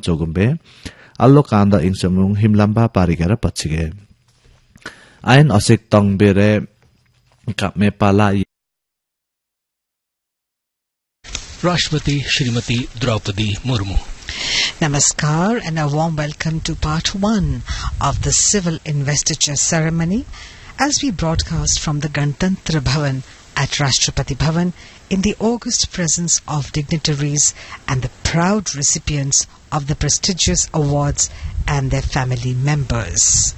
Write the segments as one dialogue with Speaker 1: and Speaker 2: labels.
Speaker 1: jogumbe allo kanda ingsamung himlamba parigara pachige ain asik tongbere kapme pala
Speaker 2: Rashtrapati Shrimati Draupadi Murmu.
Speaker 3: Namaskar and a warm welcome to part 1 of the civil investiture ceremony as we broadcast from the Ganatantra Bhavan at Rashtrapati Bhavan in the august presence of dignitaries and the proud recipients of the prestigious awards and their family members.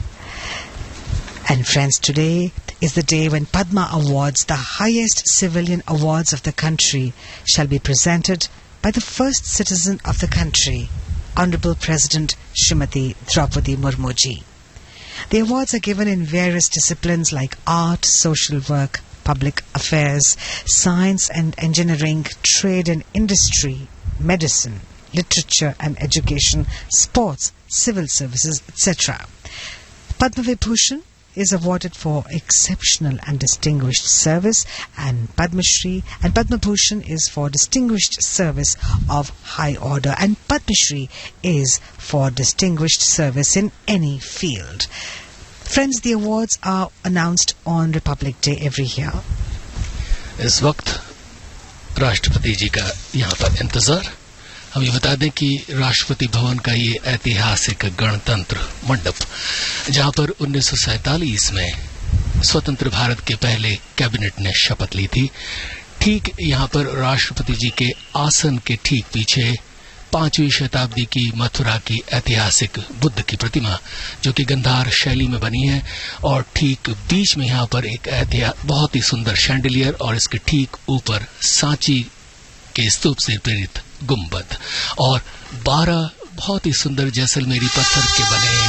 Speaker 3: And friends, today is the day when Padma Awards, the highest civilian awards of the country, shall be presented by the first citizen of the country, Honorable President Srimati Draupadi Murmu ji. The awards are given in various disciplines like art, social work, public affairs, science and engineering, trade and industry, medicine, literature and education, sports, civil services, etc. Padma Vibhushan is awarded for exceptional and distinguished service, and Padma Shri and Padma Bhushan is for distinguished service of high order, and Padma Shri is for distinguished service in any field. Friends, the awards are announced on Republic Day every year.
Speaker 2: इस वक्त राष्ट्रपति जी का यहाँ पर इंतजार। हम ये बता दें कि राष्ट्रपति भवन का ये ऐतिहासिक गणतंत्र मंडप, जहां पर 1947 में स्वतंत्र भारत के पहले कैबिनेट ने शपथ ली थी, ठीक यहां पर राष्ट्रपति जी के आसन के ठीक पीछे 5वीं शताब्दी की मथुरा की ऐतिहासिक बुद्ध की प्रतिमा, जो कि गंधार शैली में बनी है, और ठीक बीच में यहां पर एक बहुत ही सुंदर शैंडिलियर और इसके ठीक ऊपर सांची के स्तूप से प्रेरित गुंबद और 12 बहुत ही सुंदर जैसलमेरी पत्थर के बने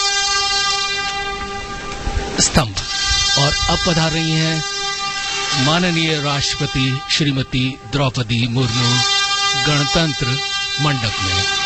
Speaker 2: स्तंभ। और अब पधार रही हैं माननीय राष्ट्रपति श्रीमती द्रौपदी मुर्मू गणतंत्र मंडप में।